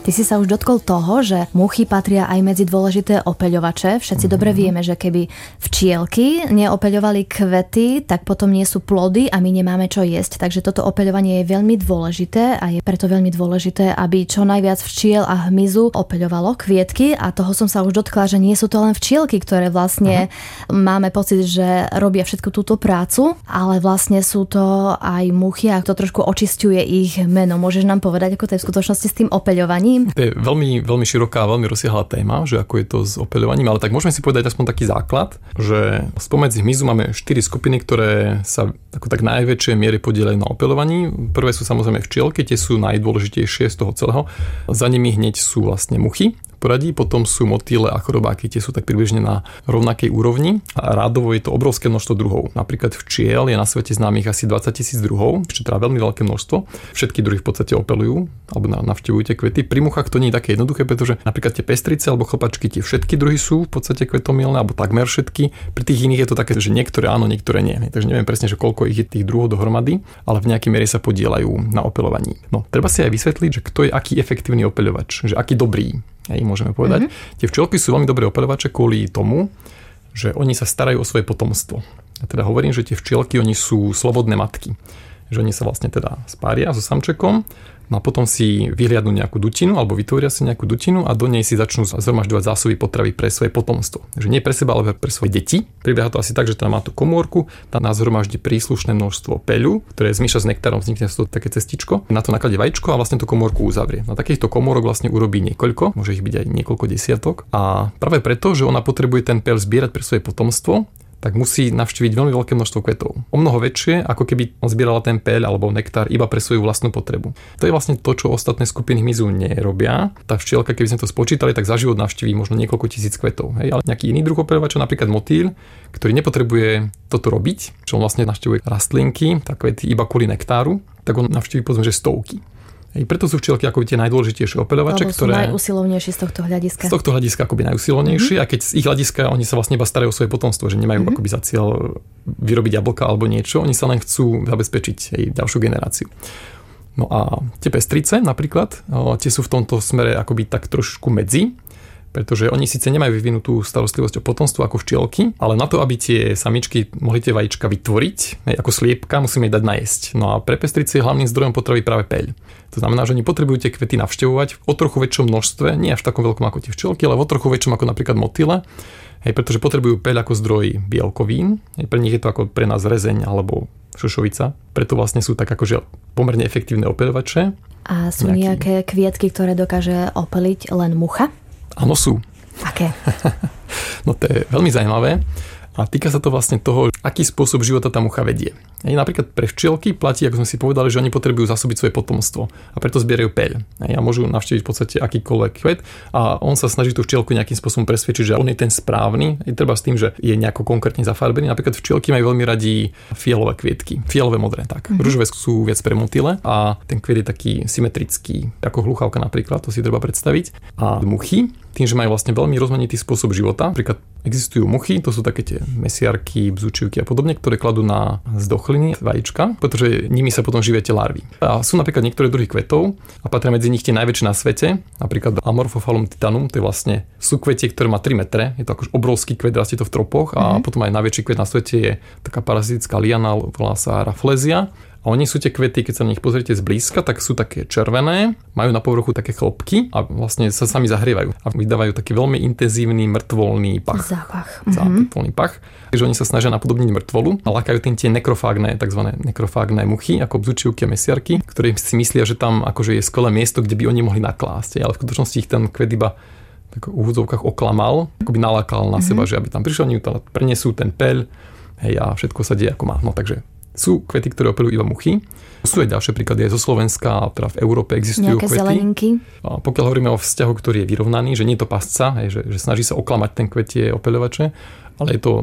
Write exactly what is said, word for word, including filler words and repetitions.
Ty si sa už dotkol toho, že muchy patria aj medzi dôležité opeľovače. Všetci mm-hmm. dobre vieme, že keby včielky neopeľovali kvety, tak potom nie sú plody a my nemáme čo jesť. Takže toto opeľovanie je veľmi dôležité a je preto veľmi dôležité, aby čo najviac včiel a hmyzu opeľovalo kvietky. A toho som sa už dotkla, že nie sú to len včielky, ktoré vlastne uh-huh. máme pocit, že robia všetku túto prácu, ale vlastne sú to aj muchy a to trošku očisťuje ich meno. Môžeš nám povedať, ako to je v skutočnosti s tým opeľovaním? To je veľmi, veľmi široká, veľmi rozsiahla téma, že ako je to s opeľovaním, ale tak môžeme si povedať aspoň taký základ, že spomedzi hmyzu máme štyri skupiny, ktoré sa ako tak najväčšej miere podieľajú na opeľovaní. Prvé sú samozrejme včielky, tie sú najdôležitejšie z toho celého. Za nimi hneď sú vlastne muchy, poradí, potom sú motýle a chorobáky, tie sú tak približne na rovnakej úrovni a rádovo je to obrovské množstvo druhov. Napríklad včiel je na svete známych asi dvadsať tisíc druhov, čo teda veľmi veľké množstvo. Všetky druhy v podstate opeľujú alebo navštevujú tie kvety. Pri muchách to nie je také jednoduché, pretože napríklad tie pestrice alebo chlpačky, tie všetky druhy sú v podstate kvetomilné alebo takmer všetky. Pri tých iných je to také, že niektoré áno, niektoré nie. Takže neviem presne, že koľko ich je tých druhov dohromady, ale v nejakej miere sa podieľajú na opeľovaní. No, treba si aj vysvetliť, že kto je aký efektívny opeľovač, že aký dobrý. Hej, môžeme povedať. Mm-hmm. Tie včielky sú veľmi dobré opeľovače kvôli tomu, že oni sa starajú o svoje potomstvo. Ja teda hovorím, že tie včielky, oni sú slobodné matky. Že oni sa vlastne teda spária so samčekom, no a potom si vyhliadnú nejakú dutinu alebo vytvoria si nejakú dutinu a do nej si začnú zhromažďovať zásoby potravy pre svoje potomstvo. Že nie pre seba, ale pre svoje deti. Prebieha to asi tak, že tam má tú komórku, tam nás zhromaždí príslušné množstvo peľu, ktoré zmieša s nektárom, vznikne z toho také cestičko. Na to nakladie vajíčko a vlastne tú komórku uzavrie. Na takýchto komórok vlastne urobí niekoľko, môže ich byť aj niekoľko desiatok. A práve preto, že ona potrebuje ten peľ zbierať pre svoje potomstvo, tak musí navštíviť veľmi veľké množstvo kvetov. O mnoho väčšie, ako keby zbierala ten peľ alebo nektár iba pre svoju vlastnú potrebu. To je vlastne to, čo ostatné skupiny hmyzu nerobia. Tá včielka, keby sme to spočítali, tak za život navštíví možno niekoľko tisíc kvetov. Hej? Ale nejaký iný druh opeľovača, napríklad motýl, ktorý nepotrebuje toto robiť, čo on vlastne navštívuje rastlinky, tak kvety iba kvôli nektáru, tak on navštíví povedzme, že stovky. I preto sú včielky ako tie najdôležitejšie opeľovače, ktoré sú najusilovnejšie z tohto hľadiska. Z tohto hľadiska akoby najusilovnejšie mm-hmm. a keď z ich hľadiska oni sa vlastne iba starajú o svoje potomstvo, že nemajú mm-hmm. akoby za cieľ vyrobiť jablka alebo niečo, oni sa len chcú zabezpečiť aj ďalšiu generáciu. No a tie pestrice napríklad, tie sú v tomto smere akoby tak trošku medzi, pretože oni síce nemajú vyvinutú starostlivosť o potomstvo ako včielky, ale na to, aby tie samičky mohli tie vajíčka vytvoriť, hej, ako sliepka, musíme ich dať najesť. No a pre pestrice je hlavným zdrojom potravy práve peľ. To znamená, že oni potrebujú tie kvety navštevovať o trochu väčšom množstve, nie až v takom veľkom ako tie včielky, ale o trochu väčšom ako napríklad motýle, hej, pretože potrebujú peľ ako zdroj bielkovín. Hej, pre nich je to ako pre nás rezeň alebo šošovica. Preto vlastne sú tak akože pomerne efektívne opeľovače. A sú nejaký... nejaké kvietky, ktoré dokáže opeliť len mucha? Áno, sú. Aké? No to je veľmi zaujímavé a týka sa to vlastne toho, aký spôsob života tá mucha vedie. Aj napríklad pre včielky platí, ako sme si povedali, že oni potrebujú zásobiť svoje potomstvo a preto zbierajú peľ. A môžu navštíviť v podstate akýkoľvek kvet a on sa snaží tú včielku nejakým spôsobom presvedčiť, že on je ten správny. Je treba s tým, že je nejako konkrétne zafarbený. Napríklad včielky majú veľmi radi fialové kvietky, fialové modré, tak. Mm-hmm. Ružové sú viac pre motýle a ten kvet je taký symetrický, ako hluchávka napríklad, to si treba predstaviť. A muchy, tým, že majú vlastne veľmi rozmanitý spôsob života. Napríklad existujú muchy, to sú také tie mesiarky, bzučivky a podobne, ktoré kladú na zdochliny vajíčka, pretože nimi sa potom živia tie larvy. A sú napríklad niektoré druhy kvetov a patria medzi nich tie najväčšie na svete, napríklad Amorphophallum titanum, to je vlastne súkvetie, ktoré má tri metre, je to akož obrovský kvet, rastie to v tropoch a mm-hmm. potom aj najväčší kvet na svete je taká parazitická liana, volá sa Rafflesia. A oni sú tie kvety, keď sa na nich pozriete zblízka, tak sú také červené, majú na povrchu také chlopky a vlastne sa sami zahrievajú a vydávajú taký veľmi intenzívny mŕtvolný pach. Zápach. Zápach, pach. Takže oni sa snažia napodobniť mŕtvolu a lákajú tým tie nekrofágne, takzvané nekrofágne muchy, ako bzučivky a mesiarky, ktoré si myslia, že tam akože je skvelé miesto, kde by oni mohli naklásť. Ale v skutočnosti ich ten kvet iba tak v úvodzovkách oklamal, akoby nalákal na mm-hmm. seba, že aby tam prišiel, oni tam prenesú ten peľ, hej, a všetko sa deje ako má. No takže sú kvety, ktoré opeľujú iba muchy. Sú aj ďalšie príklady aj zo Slovenska, teda v Európe existujú nejaké kvety. Zeleninky. A pokiaľ hovoríme o vzťahu, ktorý je vyrovnaný, že nie je to pasca, hej, že, že snaží sa oklamať ten kvetie opeľovače, ale je to